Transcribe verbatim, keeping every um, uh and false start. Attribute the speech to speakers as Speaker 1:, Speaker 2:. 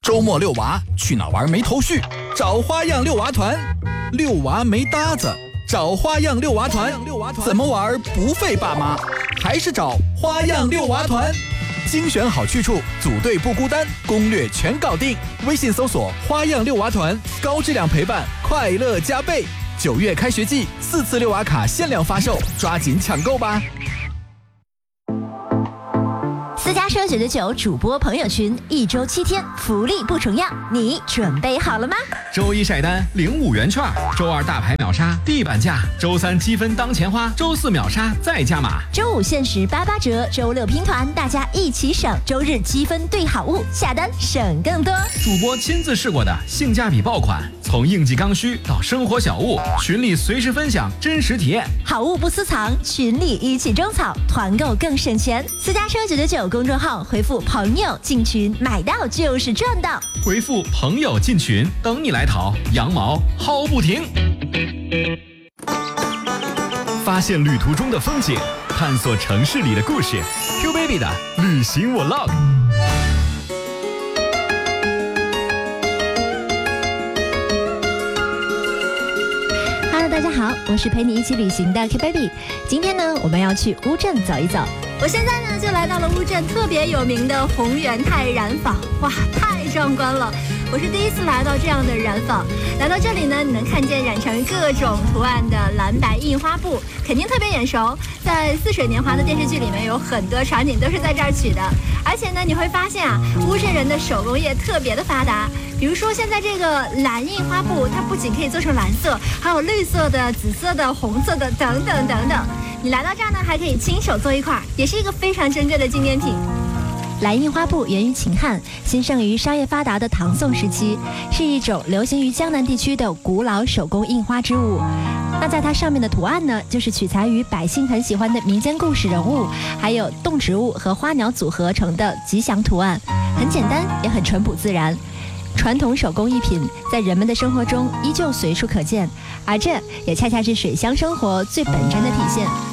Speaker 1: 周末遛娃，去哪玩没头绪？找花样遛娃团。遛娃没搭子，找花样遛娃团。怎么玩不费爸妈？还是找花样遛娃团。精选好去处，组队不孤单，攻略全搞定。微信搜索花样遛娃团，高质量陪伴，快乐加倍。九月开学季，四次遛娃卡限量发售，抓紧抢购吧！
Speaker 2: 私家车九九九主播朋友群，一周七天，福利不重样，你准备好了吗？
Speaker 3: 周一晒单领五元券，周二大牌秒杀地板价，周三积分当钱花，周四秒杀再加码，
Speaker 2: 周五限时八八折，周六拼团，大家一起省，周日积分兑好物，下单省更多。
Speaker 3: 主播亲自试过的性价比爆款，从应季刚需到生活小物，群里随时分享真实体验，
Speaker 2: 好物不私藏，群里一起种草，团购更省钱。私家车九九九公众号回复朋友进群，买到就是赚到。
Speaker 3: 回复朋友进群，等你来淘，羊毛薅不停。发现旅途中的风景，探索城市里的故事。Q Baby 的旅行我 log。
Speaker 2: Hello， 大家好，我是陪你一起旅行的 Q Baby。今天呢，我们要去乌镇走一走。我现在呢就来到了乌镇特别有名的红源泰染坊，哇，太壮观了！我是第一次来到这样的染坊，来到这里呢，你能看见染成各种图案的蓝白印花布，肯定特别眼熟。在《似水年华》的电视剧里面有很多场景都是在这儿取的，而且呢，你会发现啊，乌镇人的手工业特别的发达。比如说现在这个蓝印花布，它不仅可以做成蓝色，还有绿色的、紫色的、红色的等等等等。你来到这儿呢，还可以亲手做一块，也是一个非常珍贵的纪念品。蓝印花布源于秦汉，兴盛于商业发达的唐宋时期，是一种流行于江南地区的古老手工印花织物。那在它上面的图案呢，就是取材于百姓很喜欢的民间故事人物，还有动植物和花鸟组合成的吉祥图案，很简单，也很淳朴自然。传统手工艺品在人们的生活中依旧随处可见，而这也恰恰是水乡生活最本真的体现。